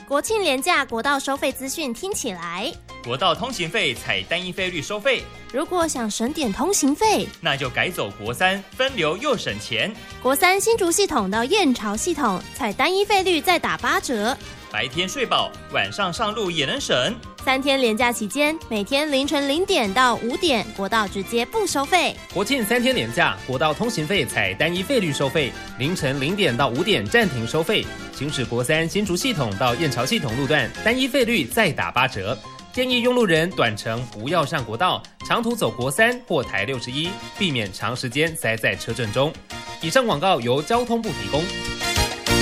国庆连假国道收费资讯听起来， 国道通行费采单一费率收费， 如果想省点通行费， 那就改走国三，分流又省钱。 国三新竹系统到燕巢系统采单一费率再打8折， 白天睡饱，晚上上路也能省。 3天连假期间，每天凌晨0点到5点，国道直接不收费。 国庆3天连假，国道通行费采单一费率收费，凌晨0点到5点暂停收费。行驶国三新竹系统到燕巢系统路段，单一费率再打8折。建议用路人短程不要上国道，长途走国三或台61，避免长时间塞在车阵中。以上广告由交通部提供。